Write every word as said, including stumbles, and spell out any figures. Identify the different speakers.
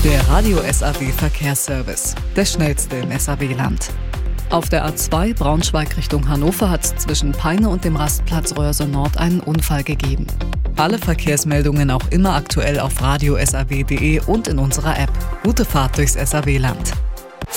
Speaker 1: Der Radio S A W Verkehrsservice, der schnellste im S A W-Land. Auf der A zwei Braunschweig Richtung Hannover hat es zwischen Peine und dem Rastplatz Röhrse Nord einen Unfall gegeben. Alle Verkehrsmeldungen auch immer aktuell auf radio s a w punkt d e und in unserer App. Gute Fahrt durchs S A W-Land.